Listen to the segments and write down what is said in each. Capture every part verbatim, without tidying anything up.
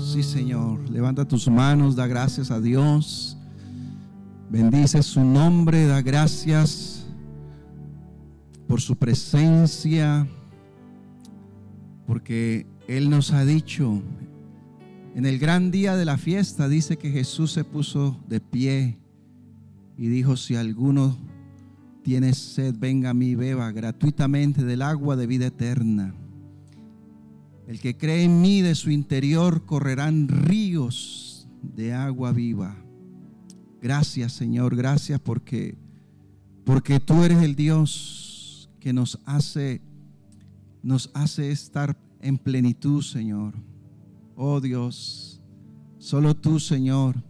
Sí, Señor. Levanta tus manos, da gracias a Dios. Bendice su nombre, da gracias por su presencia, porque Él nos ha dicho, en el gran día de la fiesta, dice que Jesús se puso de pie y dijo: si alguno tiene sed, venga a mí y beba gratuitamente del agua de vida eterna. El que cree en mí, de su interior correrán ríos de agua viva. Gracias, Señor, gracias porque, porque tú eres el Dios que nos hace, nos hace estar en plenitud, Señor. Oh Dios, solo tú, Señor,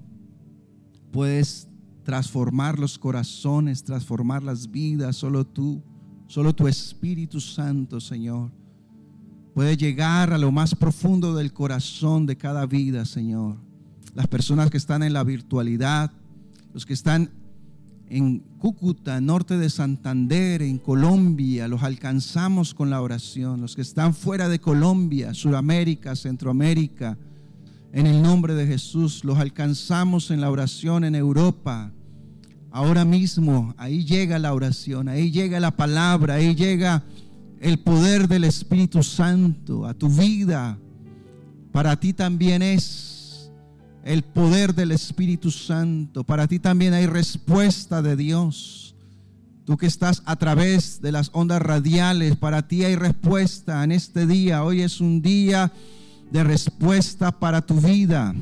puedes transformar los corazones, transformar las vidas. Solo tú, solo tu Espíritu Santo, Señor, puede llegar a lo más profundo del corazón de cada vida, Señor. Las personas que están en la virtualidad, los que están en Cúcuta, norte de Santander, en Colombia, los alcanzamos con la oración. Los que están fuera de Colombia, Sudamérica, Centroamérica, en el nombre de Jesús, los alcanzamos en la oración en Europa. Ahora mismo, ahí llega la oración, ahí llega la palabra, ahí llega el poder del Espíritu Santo a tu vida. Para ti también es el poder del Espíritu Santo. Para ti también hay respuesta de Dios. Tú que estás a través de las ondas radiales, para ti hay respuesta en este día. Hoy es un día de respuesta para tu vida.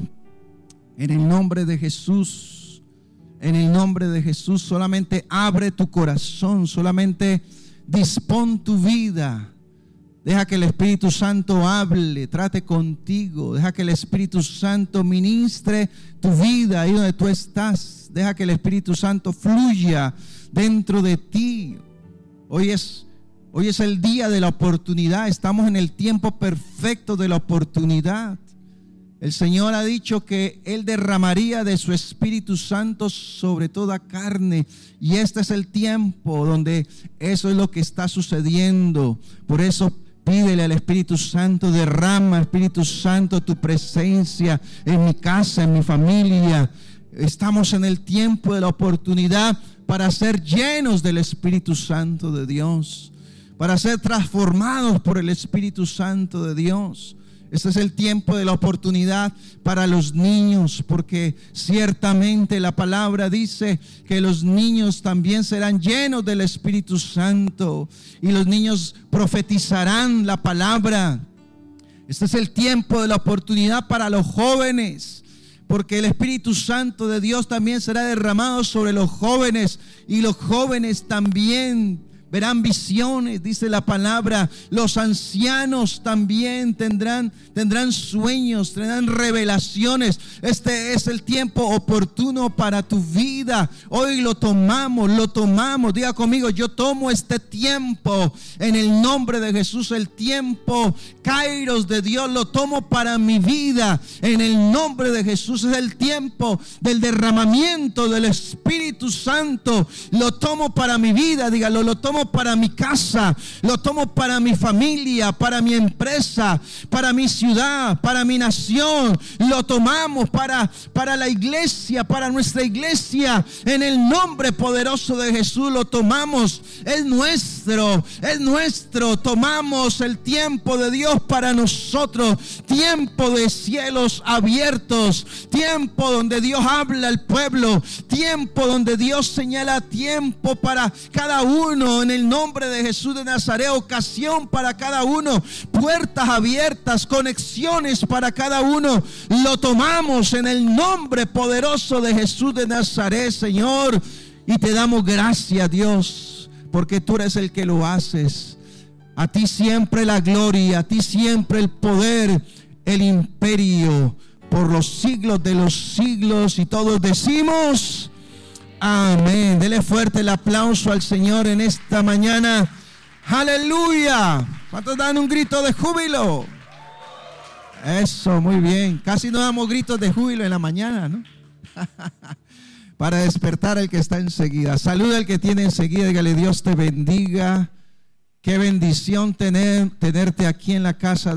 En el nombre de Jesús, en el nombre de Jesús, solamente abre tu corazón, solamente dispón tu vida. Deja que el Espíritu Santo hable, trate contigo. Deja que el Espíritu Santo ministre tu vida ahí donde tú estás. Deja que el Espíritu Santo fluya dentro de ti. Hoy es, hoy es el día de la oportunidad. Estamos en el tiempo perfecto de la oportunidad. El Señor ha dicho que Él derramaría de su Espíritu Santo sobre toda carne. Y este es el tiempo donde eso es lo que está sucediendo. Por eso pídele al Espíritu Santo: derrama, Espíritu Santo, tu presencia en mi casa, en mi familia. Estamos en el tiempo de la oportunidad para ser llenos del Espíritu Santo de Dios, para ser transformados por el Espíritu Santo de Dios. Este es el tiempo de la oportunidad para los niños, porque ciertamente la palabra dice que los niños también serán llenos del Espíritu Santo y los niños profetizarán la palabra. Este es el tiempo de la oportunidad para los jóvenes, porque el Espíritu Santo de Dios también será derramado sobre los jóvenes y los jóvenes también verán visiones, dice la palabra. Los ancianos también tendrán, tendrán sueños, tendrán revelaciones. Este es el tiempo oportuno para tu vida. Hoy lo tomamos, lo tomamos. Diga conmigo: yo tomo este tiempo en el nombre de Jesús. El tiempo Kairos de Dios lo tomo para mi vida en el nombre de Jesús. Es el tiempo del derramamiento del Espíritu Santo. Lo tomo para mi vida. Dígalo: lo tomo para mi casa, lo tomo para mi familia, para mi empresa, para mi ciudad, para mi nación. Lo tomamos para, para la iglesia, para nuestra iglesia. En el nombre poderoso de Jesús lo tomamos. Es nuestro, es nuestro. Tomamos el tiempo de Dios para nosotros. Tiempo de cielos abiertos, tiempo donde Dios habla al pueblo, tiempo donde Dios señala tiempo para cada uno. En el nombre de Jesús de Nazaret, ocasión para cada uno, puertas abiertas, conexiones para cada uno. Lo tomamos en el nombre poderoso de Jesús de Nazaret, Señor, y te damos gracias, Dios, porque tú eres el que lo haces. A ti siempre la gloria, a ti siempre el poder, el imperio, por los siglos de los siglos. Y todos decimos amén. Dele fuerte el aplauso al Señor en esta mañana. Aleluya. ¿Cuántos dan un grito de júbilo? Eso, muy bien. Casi no damos gritos de júbilo en la mañana, ¿no? Para despertar al que está enseguida. Saluda al que tiene enseguida. Dígale: Dios te bendiga. Qué bendición tener, tenerte aquí en la casa